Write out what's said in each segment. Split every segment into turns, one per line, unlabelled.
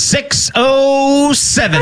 6:07.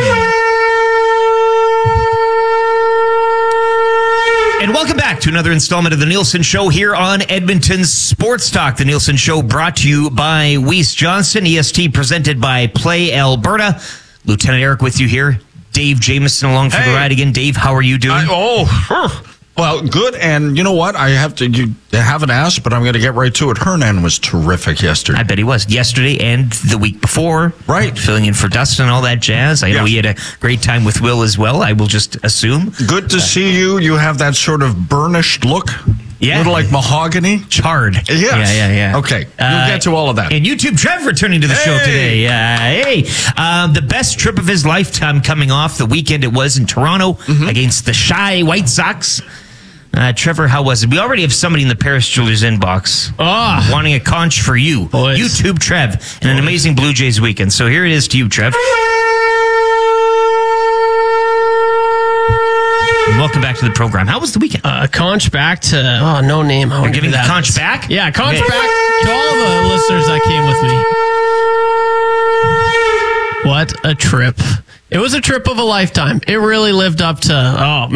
And welcome back to another installment of The Nielsen Show here on Edmonton's Sports Talk. The Nielsen Show brought to you by Weiss Johnson, EST presented by Play Alberta. Lieutenant Eric with you here. Dave Jamieson along for the ride again. Dave, how are you doing?
Well, good. And you know what? You haven't asked, but I'm going to get right to it. Hernan was terrific yesterday.
I bet he was. Yesterday and the week before.
Right.
Filling in for Dustin and all that jazz. I know he had a great time with Will as well, I will just assume.
Good to see you. You have that sort of burnished look.
Yeah.
A little like mahogany.
Charred.
Yes.
Yeah.
Okay. We'll get to all of that.
And YouTube Trev returning to the show today. The best trip of his lifetime coming off the weekend it was in Toronto against the Shy White Sox. Trevor, how was it? We already have somebody in the Paris Jewelers inbox wanting a conch for you.
Boys.
YouTube Trev and an amazing Blue Jays weekend. So here it is to you, Trev. And welcome back to the program. How was the weekend?
Conch back to, no name.
You're giving the conch back?
Yeah, conch back to all the listeners that came with me. What a trip. It was a trip of a lifetime. It really lived up to, I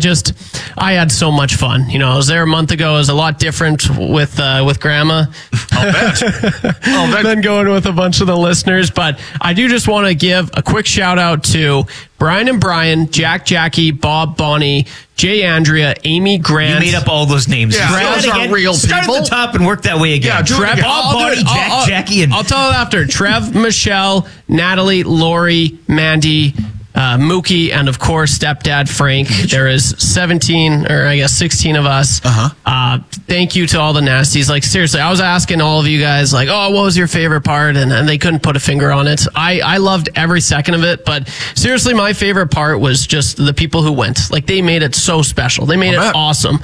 had so much fun. You know, I was there a month ago. It was a lot different with Grandma.
I'll bet.
Than going with a bunch of the listeners. But I do just want to give a quick shout out to Brian and Brian, Jack, Jackie, Bob, Bonnie, Jay, Andrea, Amy, Grant.
You made up all those names.
Yeah, those are real
Start
people.
at the top and work that way again.
Yeah, do it
Trev,
again.
Bob, Bonnie, Jack, Jackie, and...
I'll tell it after. Trev, Michelle, Natalie, Lori, Mandy, Mookie, and of course, stepdad Frank. There is 16 of us. Thank you to all the nasties. Like, seriously, I was asking all of you guys, like, what was your favorite part? And they couldn't put a finger on it. I loved every second of it, but seriously, my favorite part was just the people who went. Like, they made it so special. They made it awesome.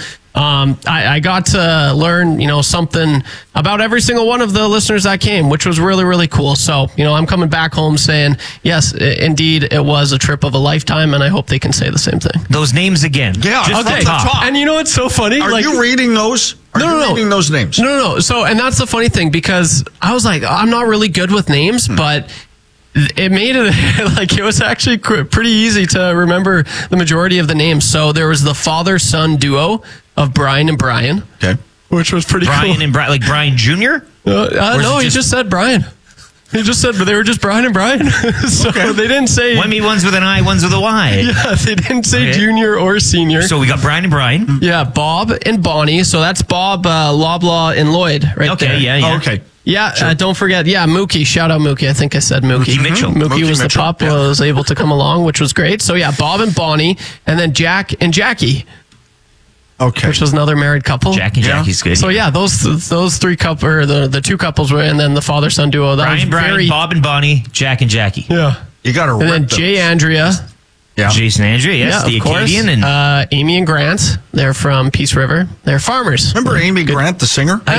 I got to learn, something about every single one of the listeners that came, which was really, really cool. So, I'm coming back home saying, yes, indeed, it was a trip of a lifetime, and I hope they can say the same thing.
Those names again.
Yeah,
just
okay.
the top.
And you know what's so funny?
Are you reading those? Are you reading those names?
No. So, and that's the funny thing, because I was like, I'm not really good with names, but it made it it was actually pretty easy to remember the majority of the names. So there was the father-son duo of Brian and Brian.
Okay.
Which was pretty cool.
Brian and Brian, like Brian Jr.?
No, he just said Brian. He just said, but they were just Brian and Brian. So they didn't say...
One's with an I, one's with a Y.
Yeah, they didn't say junior or senior.
So we got Brian and Brian.
Yeah, Bob and Bonnie. So that's Bob, Loblaw, and Lloyd there.
Yeah.
Okay.
Yeah, sure. Don't forget. Yeah, Mookie. Shout out Mookie. I think I said Mookie.
Mookie Mitchell.
Mookie was
Mitchell.
the pup. Was able to come along, which was great. So yeah, Bob and Bonnie, and then Jack and Jackie.
Okay.
Which was another married couple.
Jack and Jackie's good.
So yeah, those three couple, or the two couples were, and then the father son duo. That
Brian, Bob and Bonnie, Jack and Jackie.
Yeah.
You got to
And then Jay, Andrea.
Yeah.
Jason, Andrea, yes, the
of course.
Acadian, and
Amy and Grant. They're from Peace River. They're farmers.
Remember Amy Grant, the singer?